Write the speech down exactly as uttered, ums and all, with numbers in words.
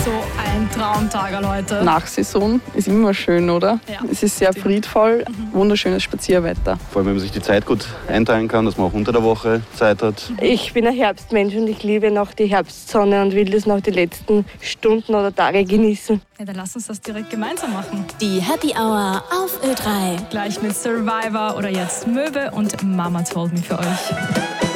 so ein Traumtag, Leute. Nachsaison ist immer schön, oder? Ja. Es ist sehr friedvoll, mhm. wunderschönes Spazierwetter. Vor allem, wenn man sich die Zeit gut einteilen kann, dass man auch unter der Woche Zeit hat. Ich bin ein Herbstmensch und ich liebe noch die Herbstsonne und will das noch die letzten Stunden oder Tage genießen. Ja, dann lass uns das direkt gemeinsam machen. Die Happy Hour auf Ö drei. Gleich mit Survivor oder jetzt Möwe und Mama Told Me für euch.